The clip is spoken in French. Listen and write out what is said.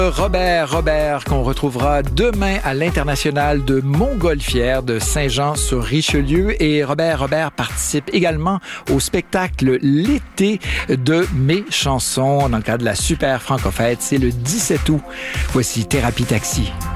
Robert, qu'on retrouvera demain à l'International de Montgolfière de Saint-Jean-sur-Richelieu. Et Robert participe également au spectacle L'été de mes chansons dans le cadre de la Super Franco-Fête. C'est le 17 août. Voici Thérapie Taxi.